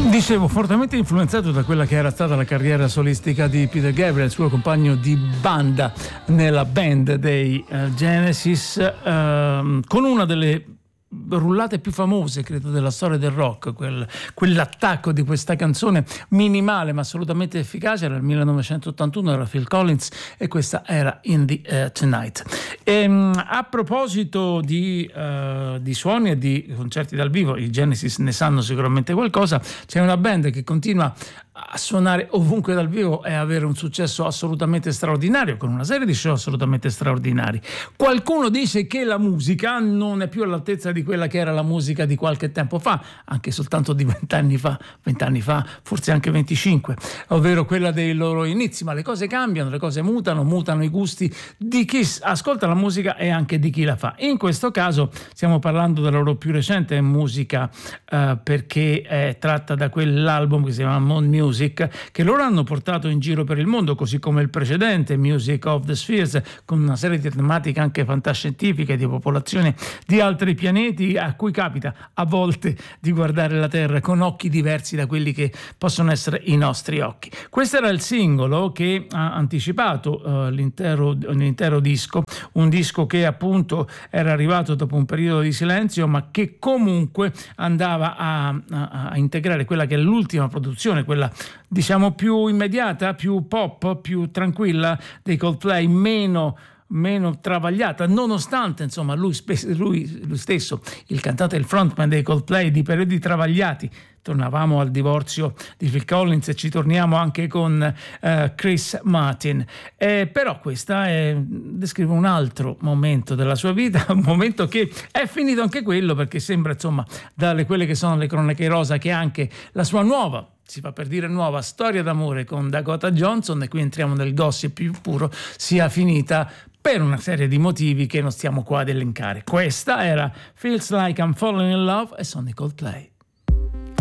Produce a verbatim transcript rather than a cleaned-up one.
Dicevo, fortemente influenzato da quella che era stata la carriera solistica di Peter Gabriel, suo compagno di banda nella band dei uh, Genesis, uh, con una delle rullate più famose, credo, della storia del rock, quel, quell'attacco di questa canzone minimale ma assolutamente efficace. Era il millenovecentottantuno, era Phil Collins e questa era In the uh, Tonight. E, a proposito di, uh, di suoni e di concerti dal vivo, i Genesis ne sanno sicuramente qualcosa. C'è una band che continua a suonare ovunque dal vivo e avere un successo assolutamente straordinario, con una serie di show assolutamente straordinari. Qualcuno dice che la musica non è più all'altezza di quella che era la musica di qualche tempo fa, anche soltanto di vent'anni fa, vent'anni fa, forse anche venticinque, ovvero quella dei loro inizi, ma le cose cambiano, le cose mutano, mutano i gusti di chi ascolta la musica e anche di chi la fa. In questo caso stiamo parlando della loro più recente musica, eh, perché è tratta da quell'album che si chiama Moon Music, che loro hanno portato in giro per il mondo, così come il precedente Music of the Spheres, con una serie di tematiche anche fantascientifiche, di popolazione di altri pianeti, a cui capita a volte di guardare la Terra con occhi diversi da quelli che possono essere i nostri occhi. Questo era il singolo che ha anticipato uh, l'intero, l'intero disco, un disco che appunto era arrivato dopo un periodo di silenzio, ma che comunque andava a, a, a integrare quella che è l'ultima produzione, quella diciamo più immediata, più pop, più tranquilla dei Coldplay, meno meno travagliata, nonostante insomma lui, spes- lui, lui stesso, il cantante e il frontman dei Coldplay, di periodi travagliati. Tornavamo al divorzio di Phil Collins e ci torniamo anche con uh, Chris Martin. Eh, però questa è, descrive un altro momento della sua vita, un momento che è finito anche quello, perché sembra insomma dalle quelle che sono le cronache rosa che anche la sua nuova, si fa per dire nuova, storia d'amore con Dakota Johnson, e qui entriamo nel gossip più puro, sia finita per una serie di motivi che non stiamo qua ad elencare. Questa era Feels Like I'm Falling in Love e sono i Coldplay.